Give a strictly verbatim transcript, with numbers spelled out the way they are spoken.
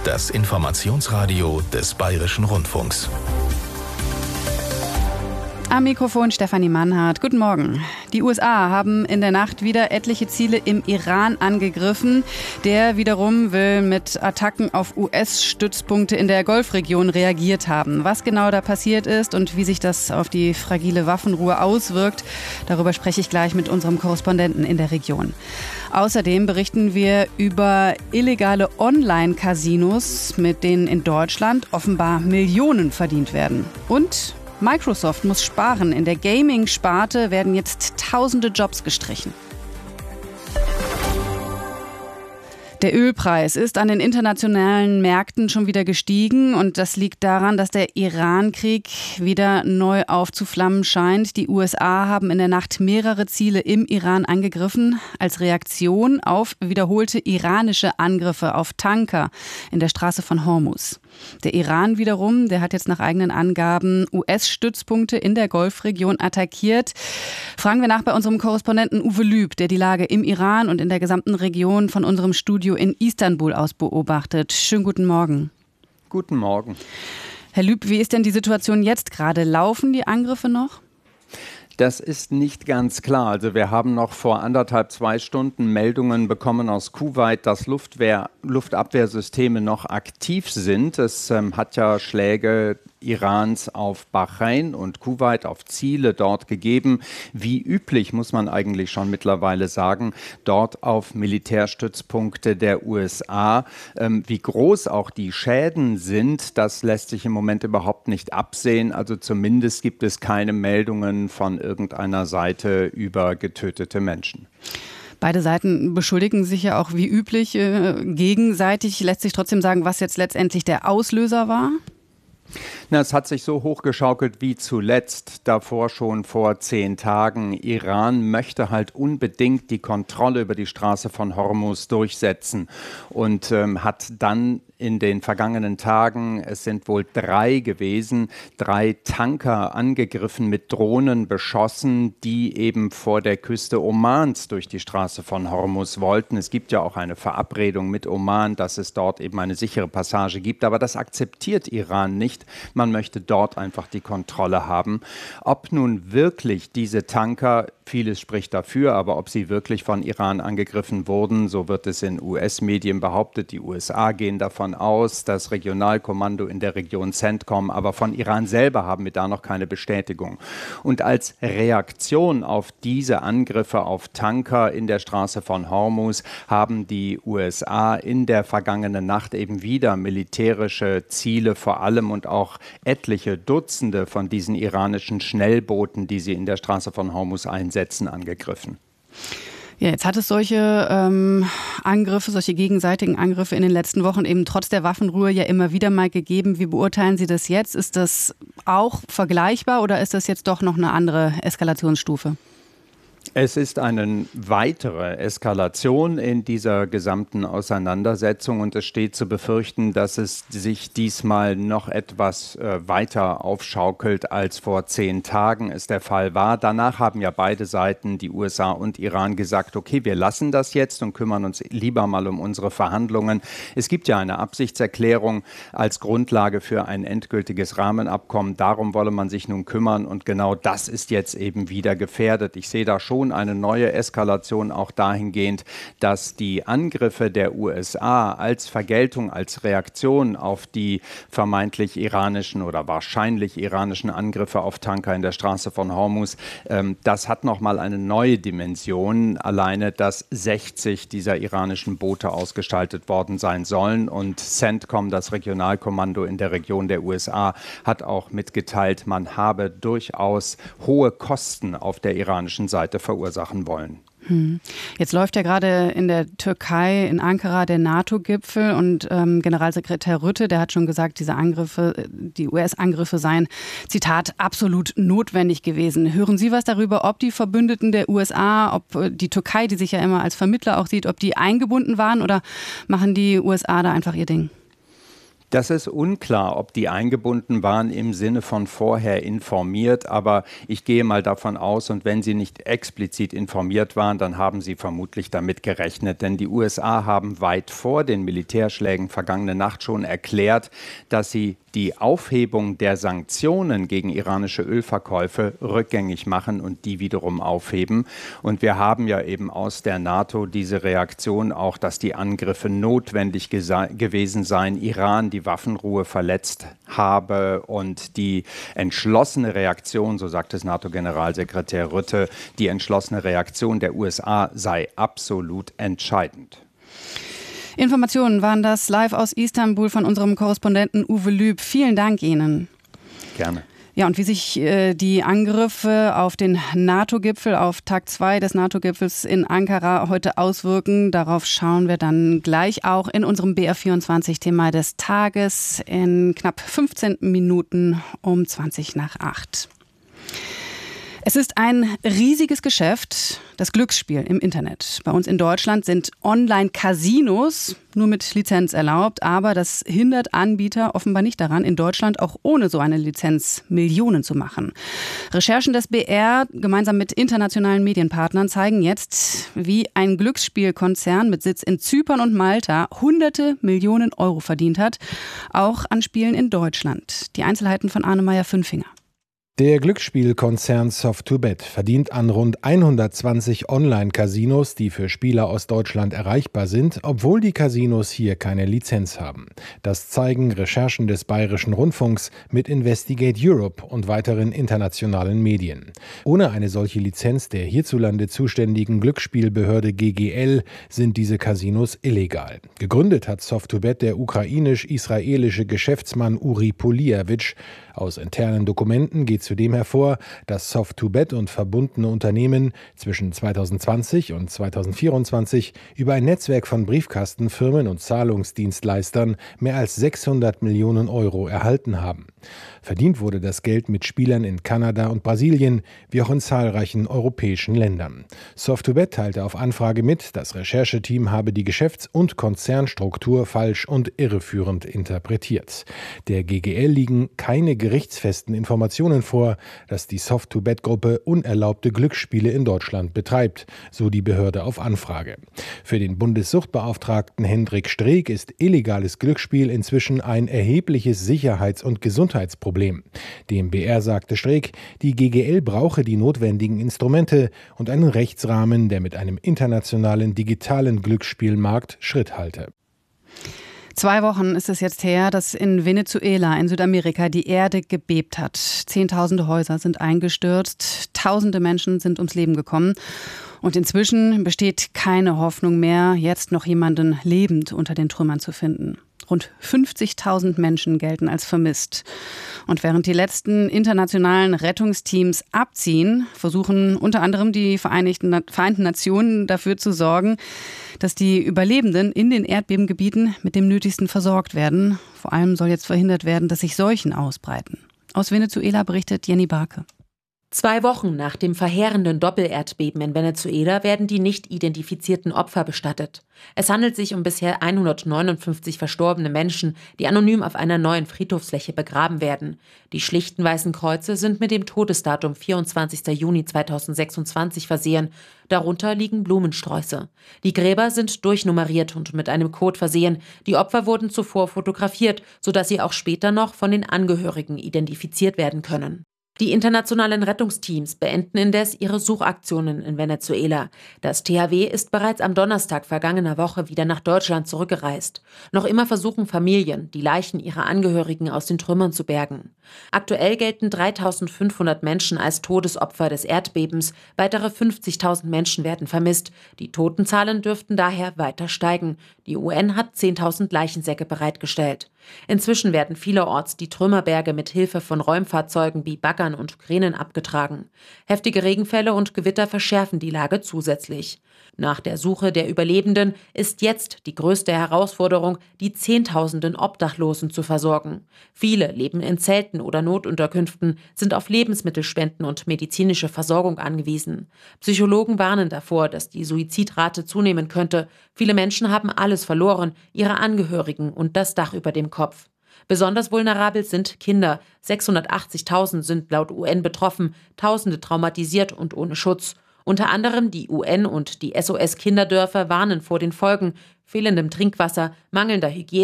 Das Informationsradio des Bayerischen Rundfunks. Am Mikrofon Stefanie Mannhardt. Guten Morgen. Die U S A haben in der Nacht wieder etliche Ziele im Iran angegriffen. Der wiederum will mit Attacken auf U S-Stützpunkte in der Golfregion reagiert haben. Was genau da passiert ist und wie sich das auf die fragile Waffenruhe auswirkt, darüber spreche ich gleich mit unserem Korrespondenten in der Region. Außerdem berichten wir über illegale Online-Casinos, mit denen in Deutschland offenbar Millionen verdient werden. Und Microsoft muss sparen. In der Gaming-Sparte werden jetzt tausende Jobs gestrichen. Der Ölpreis ist an den internationalen Märkten schon wieder gestiegen und das liegt daran, dass der Iran-Krieg wieder neu aufzuflammen scheint. Die U S A haben in der Nacht mehrere Ziele im Iran angegriffen, als Reaktion auf wiederholte iranische Angriffe auf Tanker in der Straße von Hormuz. Der Iran wiederum, der hat jetzt nach eigenen Angaben U S-Stützpunkte in der Golfregion attackiert. Fragen wir nach bei unserem Korrespondenten Uwe Lüb, der die Lage im Iran und in der gesamten Region von unserem Studio in Istanbul aus beobachtet. Schönen guten Morgen. Guten Morgen. Herr Lüb, wie ist denn die Situation jetzt gerade? Laufen die Angriffe noch? Das ist nicht ganz klar. Also wir haben noch vor anderthalb, zwei Stunden Meldungen bekommen aus Kuwait, dass Luftwehr, Luftabwehrsysteme noch aktiv sind. Es ähm, hat ja Schläge Irans auf Bahrain und Kuwait, auf Ziele dort gegeben. Wie üblich, muss man eigentlich schon mittlerweile sagen, dort auf Militärstützpunkte der U S A. Ähm, wie groß auch die Schäden sind, das lässt sich im Moment überhaupt nicht absehen. Also zumindest gibt es keine Meldungen von irgendeiner Seite über getötete Menschen. Beide Seiten beschuldigen sich ja auch wie üblich äh, gegenseitig. Lässt sich trotzdem sagen, was jetzt letztendlich der Auslöser war? Na, es hat sich so hochgeschaukelt wie zuletzt, davor schon vor zehn Tagen. Iran möchte halt unbedingt die Kontrolle über die Straße von Hormuz durchsetzen und ähm, hat dann in den vergangenen Tagen, es sind wohl drei gewesen, drei Tanker angegriffen, mit Drohnen beschossen, die eben vor der Küste Omans durch die Straße von Hormuz wollten. Es gibt ja auch eine Verabredung mit Oman, dass es dort eben eine sichere Passage gibt, aber das akzeptiert Iran nicht. Man möchte dort einfach die Kontrolle haben. Ob nun wirklich diese Tanker, vieles spricht dafür, aber ob sie wirklich von Iran angegriffen wurden, so wird es in U S-Medien behauptet. Die U S A gehen davon aus, das Regionalkommando in der Region CENTCOM, aber von Iran selber haben wir da noch keine Bestätigung. Und als Reaktion auf diese Angriffe auf Tanker in der Straße von Hormuz haben die U S A in der vergangenen Nacht eben wieder militärische Ziele, vor allem und auch etliche Dutzende von diesen iranischen Schnellbooten, die sie in der Straße von Hormuz einsetzen, angegriffen. Ja, jetzt hat es solche ähm, Angriffe, solche gegenseitigen Angriffe in den letzten Wochen eben trotz der Waffenruhe ja immer wieder mal gegeben. Wie beurteilen Sie das jetzt? Ist das auch vergleichbar oder ist das jetzt doch noch eine andere Eskalationsstufe? Es ist eine weitere Eskalation in dieser gesamten Auseinandersetzung und es steht zu befürchten, dass es sich diesmal noch etwas äh, weiter aufschaukelt, als vor zehn Tagen es der Fall war. Danach haben ja beide Seiten, die U S A und Iran, gesagt, okay, wir lassen das jetzt und kümmern uns lieber mal um unsere Verhandlungen. Es gibt ja eine Absichtserklärung als Grundlage für ein endgültiges Rahmenabkommen. Darum wolle man sich nun kümmern und genau das ist jetzt eben wieder gefährdet. Ich sehe da schon eine neue Eskalation auch dahingehend, dass die Angriffe der U S A als Vergeltung, als Reaktion auf die vermeintlich iranischen oder wahrscheinlich iranischen Angriffe auf Tanker in der Straße von Hormuz, ähm, das hat nochmal eine neue Dimension. Alleine, dass sechzig dieser iranischen Boote ausgestaltet worden sein sollen und CENTCOM, das Regionalkommando in der Region der U S A, hat auch mitgeteilt, man habe durchaus hohe Kosten auf der iranischen Seite verursachen wollen. Hm. Jetzt läuft ja gerade in der Türkei, in Ankara, der NATO-Gipfel und ähm, Generalsekretär Rutte, der hat schon gesagt, diese Angriffe, die U S-Angriffe seien, Zitat, absolut notwendig gewesen. Hören Sie was darüber, ob die Verbündeten der U S A, ob die Türkei, die sich ja immer als Vermittler auch sieht, ob die eingebunden waren oder machen die U S A da einfach ihr Ding? Das ist unklar, ob die eingebunden waren im Sinne von vorher informiert, aber ich gehe mal davon aus, und wenn sie nicht explizit informiert waren, dann haben sie vermutlich damit gerechnet, denn die U S A haben weit vor den Militärschlägen vergangene Nacht schon erklärt, dass sie die Aufhebung der Sanktionen gegen iranische Ölverkäufe rückgängig machen und die wiederum aufheben. Und wir haben ja eben aus der NATO diese Reaktion auch, dass die Angriffe notwendig gewesen seien, Iran die Waffenruhe verletzt habe und die entschlossene Reaktion, so sagt es NATO-Generalsekretär Rutte, die entschlossene Reaktion der U S A sei absolut entscheidend. Informationen waren das live aus Istanbul von unserem Korrespondenten Uwe Lüb. Vielen Dank Ihnen. Gerne. Ja, und wie sich äh, die Angriffe auf den NATO-Gipfel, auf Tag zwei des NATO-Gipfels in Ankara heute auswirken, darauf schauen wir dann gleich auch in unserem B R vierundzwanzig-Thema des Tages in knapp fünfzehn Minuten um zwanzig nach acht. Es ist ein riesiges Geschäft, das Glücksspiel im Internet. Bei uns in Deutschland sind Online-Casinos nur mit Lizenz erlaubt, aber das hindert Anbieter offenbar nicht daran, in Deutschland auch ohne so eine Lizenz Millionen zu machen. Recherchen des B R gemeinsam mit internationalen Medienpartnern zeigen jetzt, wie ein Glücksspielkonzern mit Sitz in Zypern und Malta hunderte Millionen Euro verdient hat, auch an Spielen in Deutschland. Die Einzelheiten von Arne Meyer-Fünfinger. Der Glücksspielkonzern Soft to Bet verdient an rund hundertzwanzig Online-Casinos, die für Spieler aus Deutschland erreichbar sind, obwohl die Casinos hier keine Lizenz haben. Das zeigen Recherchen des Bayerischen Rundfunks mit Investigate Europe und weiteren internationalen Medien. Ohne eine solche Lizenz der hierzulande zuständigen Glücksspielbehörde G G L sind diese Casinos illegal. Gegründet hat Soft to Bet der ukrainisch-israelische Geschäftsmann Uri Polievich. Aus internen Dokumenten geht zudem hervor, dass Soft to Bet und verbundene Unternehmen zwischen zweitausendzwanzig und zweitausendvierundzwanzig über ein Netzwerk von Briefkastenfirmen und Zahlungsdienstleistern mehr als sechshundert Millionen Euro erhalten haben. Verdient wurde das Geld mit Spielern in Kanada und Brasilien, wie auch in zahlreichen europäischen Ländern. Soft to Bet teilte auf Anfrage mit, das Rechercheteam habe die Geschäfts- und Konzernstruktur falsch und irreführend interpretiert. Der G G L liegen keine gerichtsfesten Informationen vor, dass die Soft to Bet-Gruppe unerlaubte Glücksspiele in Deutschland betreibt, so die Behörde auf Anfrage. Für den Bundessuchtbeauftragten Hendrik Streeck ist illegales Glücksspiel inzwischen ein erhebliches Sicherheits- und Gesundheitsproblem. Dem B R sagte Streeck, die G G L brauche die notwendigen Instrumente und einen Rechtsrahmen, der mit einem internationalen digitalen Glücksspielmarkt Schritt halte. Zwei Wochen ist es jetzt her, dass in Venezuela in Südamerika die Erde gebebt hat. Zehntausende Häuser sind eingestürzt, tausende Menschen sind ums Leben gekommen. Und inzwischen besteht keine Hoffnung mehr, jetzt noch jemanden lebend unter den Trümmern zu finden. Rund fünfzigtausend Menschen gelten als vermisst. Und während die letzten internationalen Rettungsteams abziehen, versuchen unter anderem die Vereinigten, Vereinten Nationen dafür zu sorgen, dass die Überlebenden in den Erdbebengebieten mit dem Nötigsten versorgt werden. Vor allem soll jetzt verhindert werden, dass sich Seuchen ausbreiten. Aus Venezuela berichtet Jenny Barke. Zwei Wochen nach dem verheerenden Doppelerdbeben in Venezuela werden die nicht identifizierten Opfer bestattet. Es handelt sich um bisher hundertneunundfünfzig verstorbene Menschen, die anonym auf einer neuen Friedhofsfläche begraben werden. Die schlichten weißen Kreuze sind mit dem Todesdatum vierundzwanzigster Juni zweitausendsechsundzwanzig versehen. Darunter liegen Blumensträuße. Die Gräber sind durchnummeriert und mit einem Code versehen. Die Opfer wurden zuvor fotografiert, sodass sie auch später noch von den Angehörigen identifiziert werden können. Die internationalen Rettungsteams beenden indes ihre Suchaktionen in Venezuela. Das T H W ist bereits am Donnerstag vergangener Woche wieder nach Deutschland zurückgereist. Noch immer versuchen Familien, die Leichen ihrer Angehörigen aus den Trümmern zu bergen. Aktuell gelten dreitausendfünfhundert Menschen als Todesopfer des Erdbebens. Weitere fünfzigtausend Menschen werden vermisst. Die Totenzahlen dürften daher weiter steigen. Die U N hat zehntausend Leichensäcke bereitgestellt. Inzwischen werden vielerorts die Trümmerberge mit Hilfe von Räumfahrzeugen wie Baggern und Kränen abgetragen. Heftige Regenfälle und Gewitter verschärfen die Lage zusätzlich. Nach der Suche der Überlebenden ist jetzt die größte Herausforderung, die Zehntausenden Obdachlosen zu versorgen. Viele leben in Zelten oder Notunterkünften, sind auf Lebensmittelspenden und medizinische Versorgung angewiesen. Psychologen warnen davor, dass die Suizidrate zunehmen könnte. Viele Menschen haben alles verloren, ihre Angehörigen und das Dach über dem Kopf. Besonders vulnerabel sind Kinder. sechshundertachtzigtausend sind laut U N betroffen, Tausende traumatisiert und ohne Schutz. Unter anderem die U N und die S O S-Kinderdörfer warnen vor den Folgen: fehlendem Trinkwasser, mangelnder Hygiene,